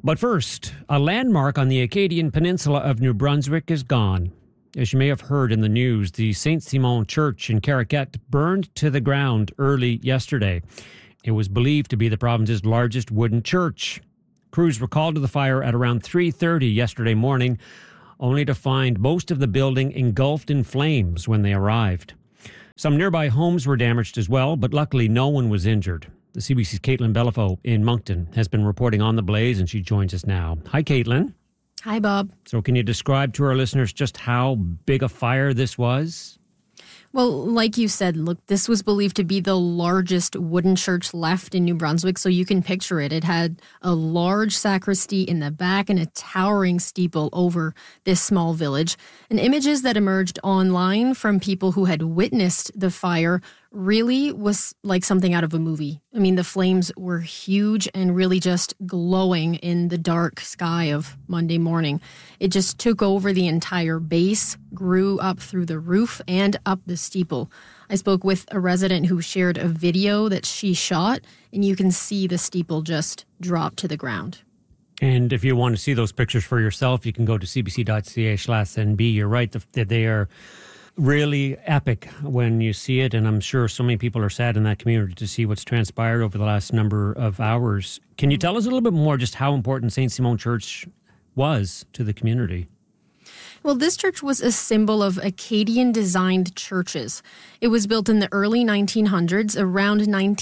But first, a landmark on the Acadian Peninsula of New Brunswick is gone. As you may have heard in the news, the Saint-Simon Church in Caraquet burned to the ground early yesterday. It was believed to be the province's largest wooden church. Crews were called to the fire at around 3:30 yesterday morning, only to find most of the building engulfed in flames when they arrived. Some nearby homes were damaged as well, but luckily no one was injured. The CBC's Caitlin Bellefaux in Moncton has been reporting on the blaze, and she joins us now. Hi, Caitlin. Hi, Bob. So can you describe to our listeners just how big a fire this was? Well, like you said, look, this was believed to be the largest wooden church left in New Brunswick, so you can picture it. It had a large sacristy in the back and a towering steeple over this small village. And images that emerged online from people who had witnessed the fire really was like something out of a movie. I mean, the flames were huge and really just glowing in the dark sky of Monday morning. It just took over the entire base, grew up through the roof and up the steeple. I spoke with a resident who shared a video that she shot, and you can see the steeple just drop to the ground. And if you want to see those pictures for yourself, you can go to cbc.ca/NB. You're right, that they are really epic when you see it, and I'm sure so many people are sad in that community to see what's transpired over the last number of hours. Can you tell us a little bit more just how important Saint-Simon Church was to the community? Well, this church was a symbol of Acadian-designed churches. It was built in the early 1900s, around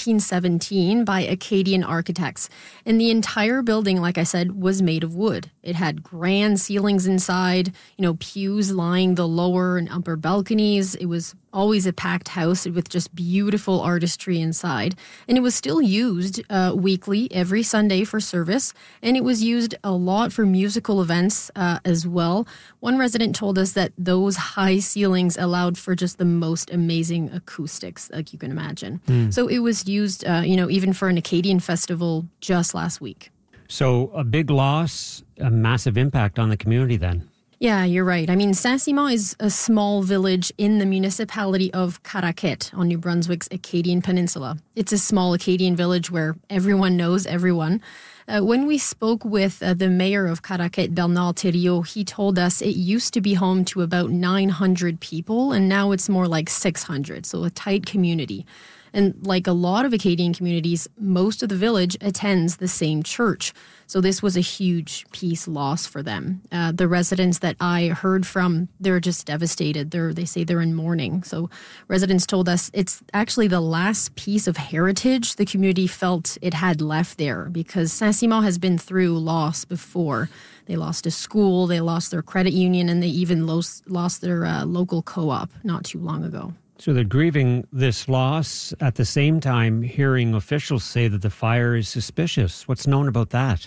1917, by Acadian architects. And the entire building, like I said, was made of wood. It had grand ceilings inside, pews lining the lower and upper balconies. It was always a packed house with just beautiful artistry inside. And it was still used weekly, every Sunday for service. And it was used a lot for musical events as well. One resident told us that those high ceilings allowed for just the most amazing acoustics, like you can imagine. So it was used, even for an Acadian festival just last week. So a big loss, a massive impact on the community then. Yeah, you're right. I mean, Saint-Simon is a small village in the municipality of Caraquet on New Brunswick's Acadian Peninsula. It's a small Acadian village where everyone knows everyone. When we spoke with the mayor of Caraquet, Bernard Thériault, he told us it used to be home to about 900 people, and now it's more like 600, so a tight community. And like a lot of Acadian communities, most of the village attends the same church. So this was a huge peace loss for them. The residents that I heard from, they're just devastated. They say they're in mourning. So residents told us it's actually the last piece of heritage the community felt it had left there, because Saint-Simon has been through loss before. They lost a school, they lost their credit union, and they even lost their local co-op not too long ago. So they're grieving this loss, at the same time hearing officials say that the fire is suspicious. What's known about that?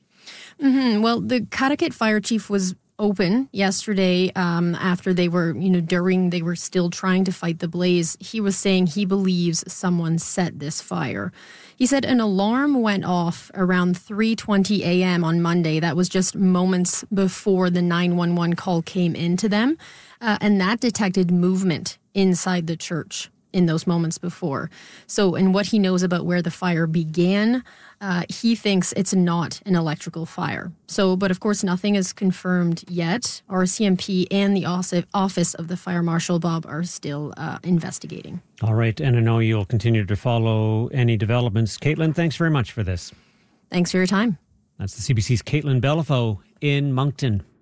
Well, the Caraquet fire chief was open yesterday after they were, they were still trying to fight the blaze. He was saying he believes someone set this fire. He said an alarm went off around 3:20 a.m. on Monday. That was just moments before the 911 call came into them. And that detected movement inside the church in those moments before. So, and what he knows about where the fire began, he thinks it's not an electrical fire. So, but of course, nothing is confirmed yet. RCMP and the Office of the Fire Marshal, Bob, are still investigating. All right. And I know you'll continue to follow any developments. Caitlin, thanks very much for this. Thanks for your time. That's the CBC's Caitlin Bellefaux in Moncton.